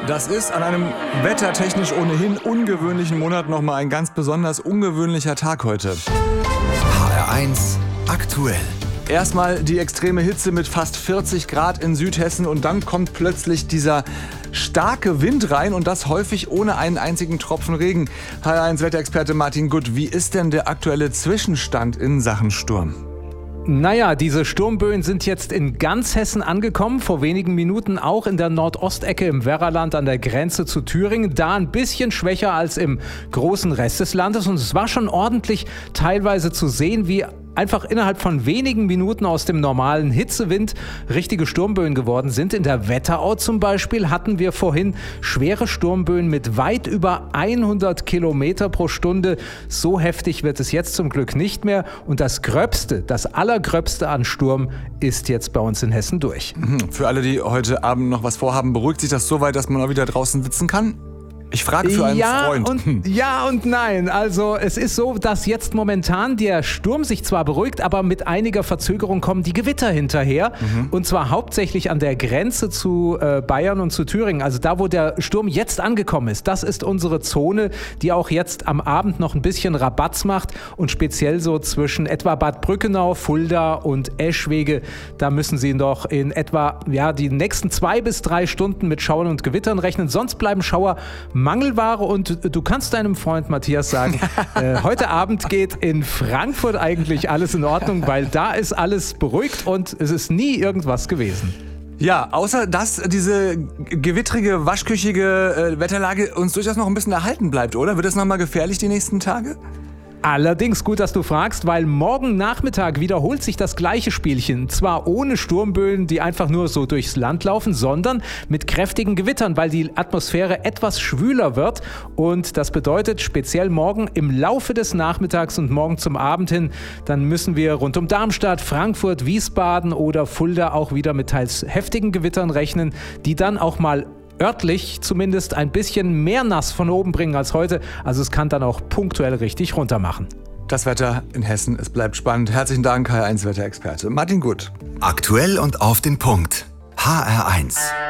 Das ist an einem wettertechnisch ohnehin ungewöhnlichen Monat nochmal ein ganz besonders ungewöhnlicher Tag heute. HR1 aktuell. Erstmal die extreme Hitze mit fast 40 Grad in Südhessen und dann kommt plötzlich dieser starke Wind rein und das häufig ohne einen einzigen Tropfen Regen. HR1-Wetterexperte Martin Gutt, wie ist denn der aktuelle Zwischenstand in Sachen Sturm? Naja, diese Sturmböen sind jetzt in ganz Hessen angekommen, vor wenigen Minuten auch in der Nordostecke im Werraland an der Grenze zu Thüringen, da ein bisschen schwächer als im großen Rest des Landes und es war schon ordentlich teilweise zu sehen, wie einfach innerhalb von wenigen Minuten aus dem normalen Hitzewind richtige Sturmböen geworden sind. In der Wetterau zum Beispiel hatten wir vorhin schwere Sturmböen mit weit über 100 Kilometer pro Stunde. So heftig wird es jetzt zum Glück nicht mehr. Und das Allergröbste an Sturm ist jetzt bei uns in Hessen durch. Für alle, die heute Abend noch was vorhaben, beruhigt sich das so weit, dass man auch wieder draußen sitzen kann? Ich frage für einen Freund. Ja und nein. Also es ist so, dass jetzt momentan der Sturm sich zwar beruhigt, aber mit einiger Verzögerung kommen die Gewitter hinterher. Und zwar hauptsächlich an der Grenze zu Bayern und zu Thüringen. Also da, wo der Sturm jetzt angekommen ist. Das ist unsere Zone, die auch jetzt am Abend noch ein bisschen Rabatz macht. Und speziell so zwischen etwa Bad Brückenau, Fulda und Eschwege. Da müssen Sie noch in etwa die nächsten 2 bis 3 Stunden mit Schauern und Gewittern rechnen. Sonst bleiben Schauer Mangelware und du kannst deinem Freund Matthias sagen, heute Abend geht in Frankfurt eigentlich alles in Ordnung, weil da ist alles beruhigt und es ist nie irgendwas gewesen. Ja, außer dass diese gewittrige, waschküchige Wetterlage uns durchaus noch ein bisschen erhalten bleibt, oder? Wird es nochmal gefährlich die nächsten Tage? Allerdings gut, dass du fragst, weil morgen Nachmittag wiederholt sich das gleiche Spielchen. Zwar ohne Sturmböen, die einfach nur so durchs Land laufen, sondern mit kräftigen Gewittern, weil die Atmosphäre etwas schwüler wird. Und das bedeutet speziell morgen im Laufe des Nachmittags und morgen zum Abend hin, dann müssen wir rund um Darmstadt, Frankfurt, Wiesbaden oder Fulda auch wieder mit teils heftigen Gewittern rechnen, die dann auch mal örtlich zumindest ein bisschen mehr nass von oben bringen als heute. Also es kann dann auch punktuell richtig runter machen. Das Wetter in Hessen, es bleibt spannend. Herzlichen Dank, HR1-Wetterexperte Martin Gutt. Aktuell und auf den Punkt. HR1.